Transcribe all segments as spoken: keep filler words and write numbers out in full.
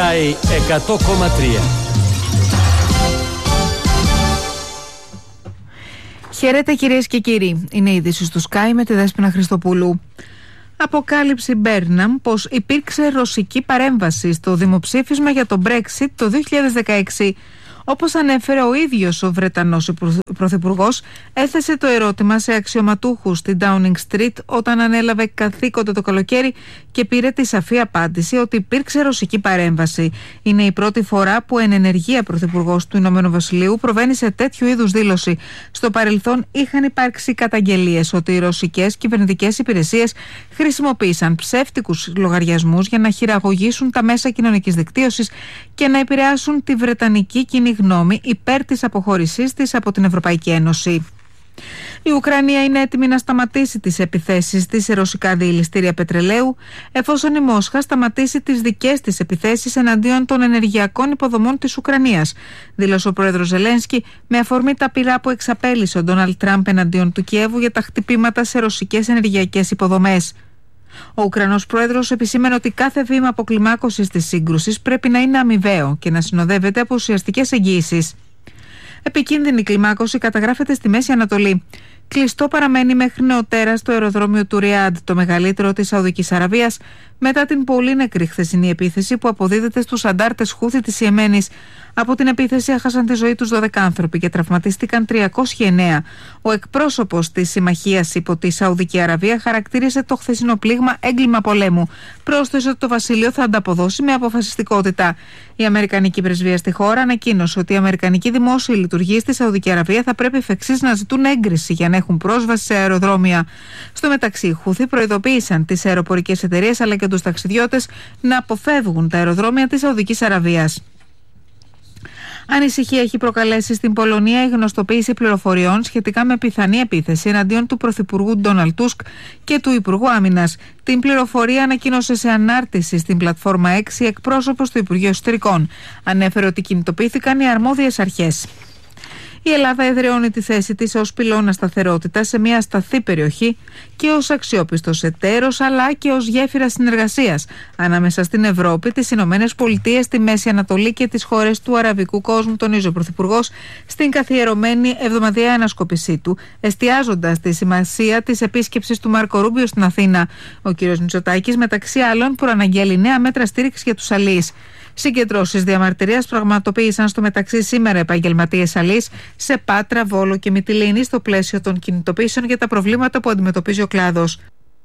Sky εκατό κόμμα τρία. Χαίρετε κυρίες και κύριοι. Είναι η είδηση του Sky με τη Δέσποινα Χριστοπούλου. Αποκάλυψε η Μπέρναμ πως υπήρξε ρωσική παρέμβαση στο δημοψήφισμα για το Brexit το δύο χιλιάδες δεκαέξι. Όπως ανέφερε ο ίδιος ο Βρετανός Πρωθυπουργός, έθεσε το ερώτημα σε αξιωματούχους στην Downing Street όταν ανέλαβε καθήκοντα το καλοκαίρι και πήρε τη σαφή απάντηση ότι υπήρξε ρωσική παρέμβαση. Είναι η πρώτη φορά που εν ενεργεία Πρωθυπουργός του Ηνωμένου Βασιλείου προβαίνει σε τέτοιου είδους δήλωση. Στο παρελθόν είχαν υπάρξει καταγγελίες ότι οι ρωσικές κυβερνητικές υπηρεσίες χρησιμοποίησαν ψεύτικους λογαριασμούς για να χειραγωγήσουν τα μέσα κοινωνικής δικτύωσης και να επηρεάσουν τη βρετανική κοινή γνώμη υπέρ της αποχώρησής της από την Ευρωπαϊκή Ένωση. Η Ουκρανία είναι έτοιμη να σταματήσει τις επιθέσεις της σε ρωσικά διελιστήρια πετρελαίου, εφόσον η Μόσχα σταματήσει τις δικές της επιθέσεις εναντίον των ενεργειακών υποδομών της Ουκρανίας, δήλωσε ο πρόεδρος Ζελένσκι με αφορμή τα πειρά που εξαπέλυσε ο Ντόναλντ Τραμπ εναντίον του Κιέβου για τα χτυπήματα σε ρωσικές ενεργειακές υποδομές. Ο Ουκρανός πρόεδρος επισήμανε ότι κάθε βήμα αποκλιμάκωσης της σύγκρουσης πρέπει να είναι αμοιβαίο και να συνοδεύεται από ουσιαστικές εγγύησεις. Επικίνδυνη κλιμάκωση καταγράφεται στη Μέση Ανατολή. Κλειστό παραμένει μέχρι νεοτέρας το αεροδρόμιο του Ριάντ, το μεγαλύτερο της Σαουδικής Αραβίας, μετά την πολύ νεκρή χθεσινή επίθεση που αποδίδεται στους αντάρτες Χούθη της Ιεμένης. Από την επίθεση έχασαν τη ζωή τους δώδεκα άνθρωποι και τραυματίστηκαν τριακόσιοι εννέα. Ο εκπρόσωπος της συμμαχίας υπό τη Σαουδική Αραβία χαρακτήρισε το χθεσινό πλήγμα έγκλημα πολέμου. Πρόσθεσε ότι το βασίλειο θα ανταποδώσει με αποφασιστικότητα. Η Αμερικανική πρεσβεία στη χώρα ανακοίνωσε ότι οι Αμερικανικοί δημόσιοι λειτουργοί στη Σαουδική Αραβία θα πρέπει εφ' εξής να ζητούν έγκριση για να έχουν πρόσβαση σε αεροδρόμια. Στο μεταξύ, οι Χούθη προειδοποίησαν τις αεροπορικές εταιρείες αλλά και τους ταξιδιώτες να αποφεύγουν τα αεροδρόμια της Σαουδικής Αραβίας. Ανησυχία έχει προκαλέσει στην Πολωνία η γνωστοποίηση πληροφοριών σχετικά με πιθανή επίθεση εναντίον του Πρωθυπουργού Ντόναλντ Τούσκ και του Υπουργού Άμυνας. Την πληροφορία ανακοίνωσε σε ανάρτηση στην πλατφόρμα X εκπρόσωπος του Υπουργείου Εσωτερικών. Ανέφερε ότι κινητοποιήθηκαν οι αρμόδιες αρχές. Η Ελλάδα εδραιώνει τη θέση της ως πυλώνα σταθερότητας σε μια ασταθή περιοχή και ως αξιόπιστος εταίρος αλλά και ως γέφυρα συνεργασίας ανάμεσα στην Ευρώπη, τις Ηνωμένες Πολιτείες, τη Μέση Ανατολή και τις χώρες του αραβικού κόσμου, τονίζει ο Πρωθυπουργός στην καθιερωμένη εβδομαδιαία ανασκόπησή του, εστιάζοντας τη σημασία της επίσκεψης του Μάρκο Ρούμπιο στην Αθήνα. Ο κ. Μητσοτάκης, μεταξύ άλλων, προαναγγέλει νέα μέτρα στήριξης για τους αλείς. Συγκεντρώσεις διαμαρτυρίας πραγματοποίησαν στο μεταξύ σήμερα επαγγελματίες αλείς σε Πάτρα, Βόλο και Μυτιλήνη στο πλαίσιο των κινητοποιήσεων για τα προβλήματα που αντιμετωπίζει ο κλάδος.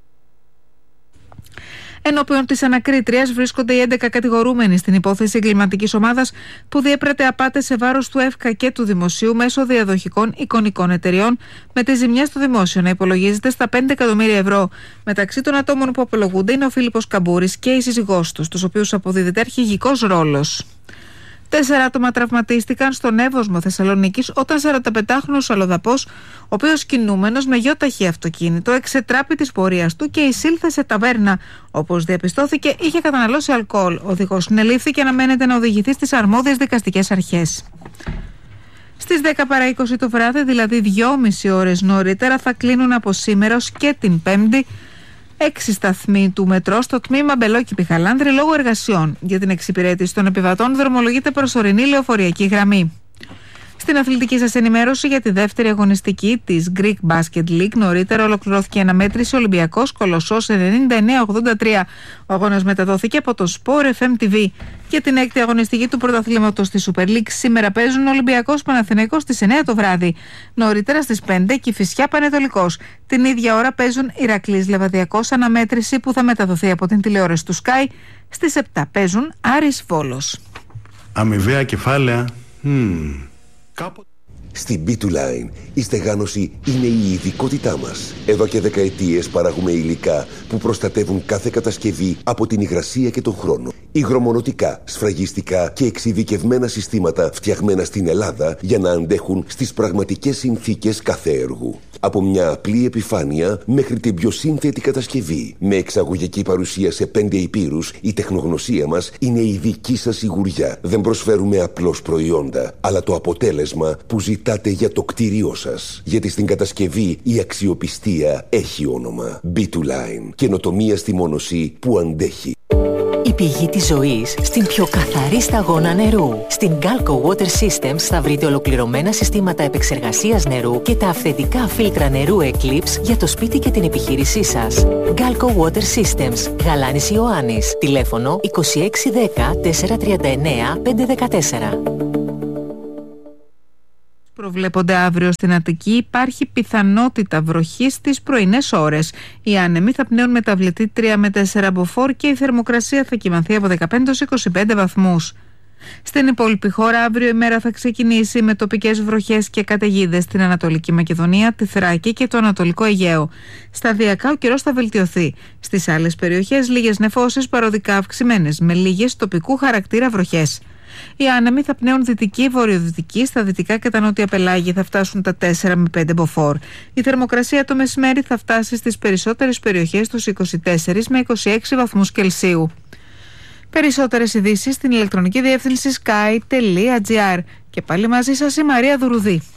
Ενώπιον της ανακρίτριας βρίσκονται οι έντεκα κατηγορούμενοι στην υπόθεση εγκληματικής ομάδας που διέπρατε απάτες σε βάρος του ΕΦΚΑ και του Δημοσίου μέσω διαδοχικών εικονικών εταιριών, με τη ζημιά στο δημόσιο να υπολογίζεται στα πέντε εκατομμύρια ευρώ. Μεταξύ των ατόμων που απολογούνται είναι ο Φίλιππος Καμπούρης και η σύζυγός του, στους οποίους αποδίδεται αρχηγικός ρόλος. Τέσσερα άτομα τραυματίστηκαν στον Εύωσμο Θεσσαλονίκης όταν σαρανταπεντάχρονος αλλοδαπός, ο οποίος κινούμενος με γιοταχή αυτοκίνητο, εξετράπη της πορείας του και εισήλθε σε ταβέρνα. Όπως διαπιστώθηκε, είχε καταναλώσει αλκοόλ. Ο οδηγός συνελήφθη και αναμένεται να οδηγηθεί στις αρμόδιες δικαστικές αρχές. Στις δέκα παρά είκοσι το βράδυ, δηλαδή δυόμιση ώρες νωρίτερα, θα κλείνουν από σήμερα ως και την Πέμπτη έξι σταθμοί του μετρό στο τμήμα Μπελόκηπη-Χαλάνδρη λόγω εργασιών. Για την εξυπηρέτηση των επιβατών δρομολογείται προσωρινή λεωφορειακή γραμμή. Στην αθλητική σας ενημέρωση για τη δεύτερη αγωνιστική της Greek Basket League, νωρίτερα ολοκληρώθηκε η αναμέτρηση Ολυμπιακός Κολοσσός ενενήντα εννέα ογδόντα τρία. Ο αγώνας μεταδόθηκε από το Sport εφ εμ τι βι. Για την έκτη αγωνιστική του πρωταθλήματος στη Super League σήμερα παίζουν Ολυμπιακός Παναθηναϊκός στις εννέα το βράδυ. Νωρίτερα στις πέντε Κηφισιά Πανετολικός. Την ίδια ώρα παίζουν Ηρακλής Λεβαδιακός, αναμέτρηση που θα μεταδοθεί από την τηλεόραση του Sky. Στις επτά παίζουν Άρης Βόλος. Αμοιβαία κεφάλαια. Hmm. Κάποτε... Στην μπι του Line η στεγάνωση είναι η ειδικότητά μας. Εδώ και δεκαετίες παράγουμε υλικά που προστατεύουν κάθε κατασκευή από την υγρασία και τον χρόνο. Υγρομονωτικά, σφραγιστικά και εξειδικευμένα συστήματα φτιαγμένα στην Ελλάδα για να αντέχουν στις πραγματικές συνθήκες κάθε έργου. Από μια απλή επιφάνεια μέχρι την πιο σύνθετη κατασκευή. Με εξαγωγική παρουσία σε πέντε υπήρους, η τεχνογνωσία μας είναι η δική σας σιγουριά. Δεν προσφέρουμε απλώς προϊόντα, αλλά το αποτέλεσμα που ζητάτε για το κτίριό σας. Γιατί στην κατασκευή η αξιοπιστία έχει όνομα. μπι του Line. Καινοτομία στη μόνωση που αντέχει. Η πηγή της ζωής στην πιο καθαρή σταγόνα νερού. Στην Galco Water Systems θα βρείτε ολοκληρωμένα συστήματα επεξεργασίας νερού και τα αυθεντικά φίλτρα νερού Eclipse για το σπίτι και την επιχείρησή σας. Galco Water Systems, Γαλάνης Ιωάννης. Τηλέφωνο είκοσι έξι δέκα τετρακόσια τριάντα εννέα πεντακόσια δεκατέσσερα. Προβλέπονται αύριο στην Αττική. Υπάρχει πιθανότητα βροχής στις πρωινές ώρες. Οι άνεμοι θα πνέουν μεταβλητή τρία με τέσσερα μποφόρ και η θερμοκρασία θα κυμανθεί από δεκαπέντε έως είκοσι πέντε βαθμούς. Στην υπόλοιπη χώρα, αύριο η μέρα θα ξεκινήσει με τοπικές βροχές και καταιγίδες στην Ανατολική Μακεδονία, τη Θράκη και το Ανατολικό Αιγαίο. Σταδιακά ο καιρός θα βελτιωθεί. Στις άλλες περιοχές, λίγες νεφώσεις παροδικά αυξημένες, με λίγες τοπικού χαρακτήρα βροχές. Οι άνεμοι θα πνέουν δυτική-βορειοδυτική, στα δυτικά και τα νότια πελάγια θα φτάσουν τα τέσσερα με πέντε μποφόρ. Η θερμοκρασία το μεσημέρι θα φτάσει στις περισσότερες περιοχές στους είκοσι τέσσερα με είκοσι έξι βαθμούς Κελσίου. Περισσότερες ειδήσεις στην ηλεκτρονική διεύθυνση sky τελεία gr. Και πάλι μαζί σας η Μαρία Δουρουδή.